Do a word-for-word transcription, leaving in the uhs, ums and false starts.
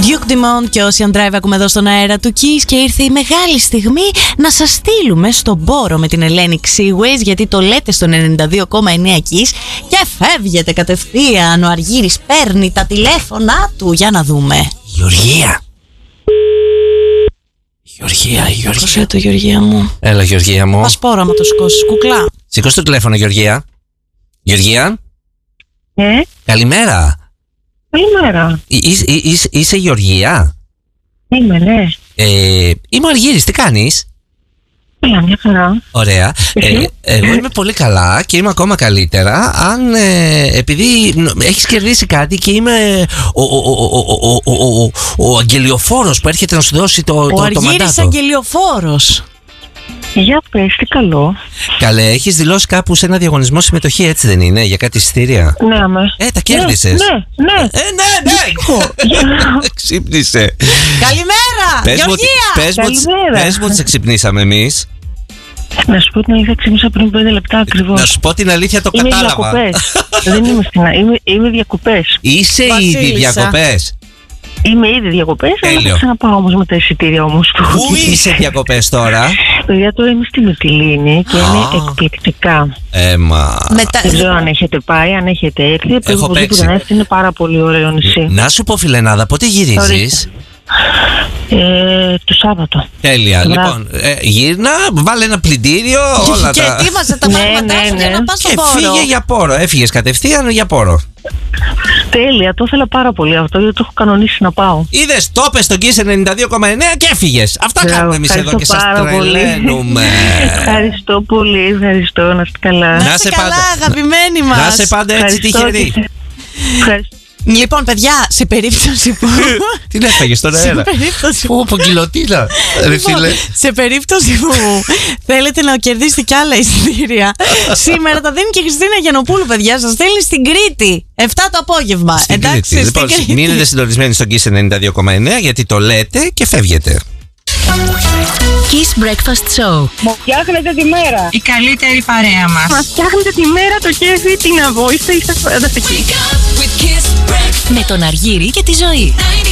Duke Dumont και Ocean Drive ακούμε εδώ στον αέρα του Kiss και ήρθε η μεγάλη στιγμή να σας στείλουμε στον πόρο με την Ελένη Ξίουες, γιατί το λέτε στο ενενήντα δύο κόμμα εννέα Kiss και φεύγετε κατευθείαν. Ο Αργύρης παίρνει τα τηλέφωνα του. Για να δούμε. Γεωργία. Γεωργία, Γεωργία. Σηκώσε το, Γεωργία μου. Έλα, Γεωργία μου. Πας πόρο άμα το σηκώσεις, κουκλά. Σηκώσε το τηλέφωνο, Γεωργία. Γεωργία. Ε, Καλημέρα. καλημέρα. Είσαι, είσαι, είσαι Γεωργία. Είμαι, ναι. Ε, είμαι ο Αργύρης, τι κάνεις? Έλα, μια χαρά. Ωραία. Εσύ? Ε, εγώ είμαι πολύ καλά και είμαι ακόμα καλύτερα αν ε, επειδή έχεις κερδίσει κάτι και είμαι ο, ο, ο, ο, ο, ο, ο, ο αγγελιοφόρος που έρχεται να σου δώσει το, Ο το, το Αργύρης μαντάτο. αγγελιοφόρος. Για πες, τι καλό. Καλέ, έχεις δηλώσει κάπου σε ένα διαγωνισμό συμμετοχή, έτσι δεν είναι, για κάτι εισιτήρια? Ναι, αμέ. Ε, τα κέρδισες. Ναι, ναι. Ε, ναι, ναι. Ξύπνησε. Καλημέρα, Πες μου, ότι- Γεωργία. πες μου, ότι- Καλημέρα. πες μου ότι σε ξυπνήσαμε εμείς. Να σου πω την αλήθεια, ξύπνησα πριν πέντε λεπτά ακριβώς. Να σου πω την αλήθεια, το Είμαι κατάλαβα. διακοπές. Δεν είμαι στην. Είμαι, είμαι διακοπές. Είσαι Βασίλισσα. ήδη διακοπές. Είμαι ήδη διακοπές, αλλά Τέλειο. θα ξαναπάω όμως με τα εισιτήρια όμως. Πού είσαι διακοπές τώρα? Παιδιά, τώρα είμαι στη Μυτιλήνη και Α. είναι εκπληκτικά. Έμα. Μετά... Δεν ξέρω αν έχετε πάει, αν έχετε έρθει. Πρέπει Έχω οπωσδήποτε παίξει. να έρθει, είναι πάρα πολύ ωραίο νησί. Να σου πω, φιλενάδα, πότε γυρίζεις? Ορίστε. Ε, το Σάββατο. Τέλεια. Μπράβο. Λοιπόν, ε, γύρνα, βάλε ένα πλυντήριο, όλα Και τα. ετοίμασε τα Ναι, πράγματά ναι, σου για ναι. να πας στον Και πόρο. φύγε για πόρο. Έφυγες κατευθείαν για πόρο. Τέλεια, το ήθελα πάρα πολύ αυτό, γιατί το έχω κανονίσει να πάω. Είδες, το πες στον Kiss ενενήντα δύο κόμμα εννέα και έφυγες. Αυτά Μπράβο, κάνουμε εμείς εδώ και σας ευχαριστώ πάρα πολύ. τρελαίνουμε. Ευχαριστώ πολύ, ευχαριστώ, να είστε καλά. Να Να σε είστε καλά, πάντα- αγαπημένοι μας. Να είσαι πάντα έτσι Ευχαριστώ τυχερή. και- Ευχαριστώ. Λοιπόν, παιδιά, σε περίπτωση που... Τι έφαγες στον σε αέρα? περίπτωση Πω, πω, γκυλοτίνα. Ρε Λοιπόν, φίλε. σε περίπτωση που θέλετε να κερδίσετε κι άλλα εισιτήρια, σήμερα τα δίνει και η Χριστίνα Γιαννοπούλου, παιδιά. Σας στέλνει στην Κρήτη. εφτά το απόγευμα. Στην Εντάξει, Κρήτη. στην Λοιπόν, Κρήτη. μείνετε συντονισμένοι στο Kiss ενενήντα δύο κόμμα εννέα γιατί το λέτε και φεύγετε. Kiss Breakfast Show. Μου φτιάχνετε τη μέρα. Η καλύτερη παρέα μας. Μας φτιάχνετε τη μέρα, το κέφι, την αβόηστε, είστε φανταστικοί. Με τον Αργύρη και τη Ζωή.